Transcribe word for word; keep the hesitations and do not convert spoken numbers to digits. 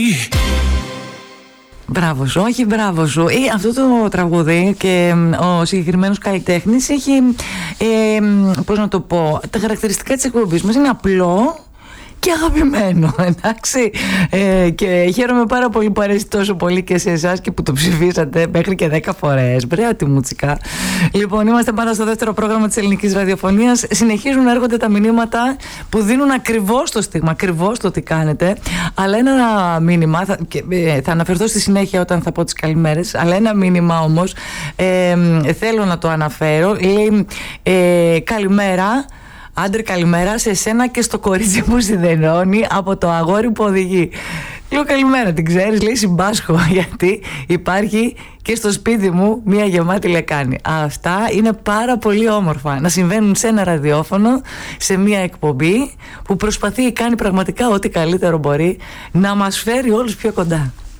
Μπράβο σου, όχι μπράβο σου. Ε, αυτό το τραγούδι και ο συγκεκριμένος καλλιτέχνης έχει, ε, πώς να το πω, τα χαρακτηριστικά της εκπομπής μας είναι απλό και αγαπημένο, εντάξει. Ε, και χαίρομαι πάρα πολύ που αρέσει τόσο πολύ και σε εσάς και που το ψηφίσατε μέχρι και δέκα φορές. Μπρέα τη μουτσικά. Λοιπόν, είμαστε πάντα στο δεύτερο πρόγραμμα της ελληνικής ραδιοφωνίας. Συνεχίζουν να έρχονται τα μηνύματα που δίνουν ακριβώς το στίγμα, ακριβώς το τι κάνετε. Αλλά ένα μήνυμα, θα, και, ε, θα αναφερθώ στη συνέχεια όταν θα πω τις καλημέρες, αλλά ένα μήνυμα όμως ε, θέλω να το αναφέρω. Λέει ε, καλημέρα. Άντρε, καλημέρα σε σένα και στο κορίτσι που σιδερώνει από το αγόρι που οδηγεί. Λέω καλημέρα, την ξέρεις? Λέει συμπάσχω, γιατί υπάρχει και στο σπίτι μου μία γεμάτη λεκάνη. Αυτά είναι πάρα πολύ όμορφα να συμβαίνουν σε ένα ραδιόφωνο, σε μία εκπομπή που προσπαθεί, κάνει πραγματικά ό,τι καλύτερο μπορεί να μας φέρει όλους πιο κοντά.